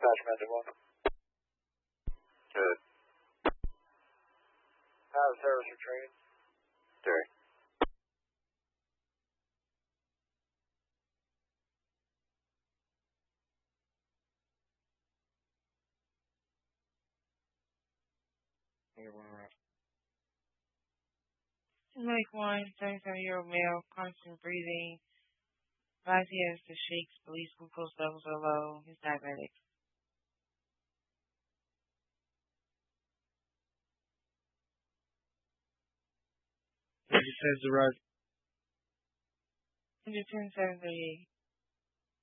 dispatch method 1. Good. Out of service for training. Derek. Mike 1, 77-year-old male, constant breathing. Advised he has the shakes, believes glucose levels are low. He's diabetic. He says the right. 110, 738.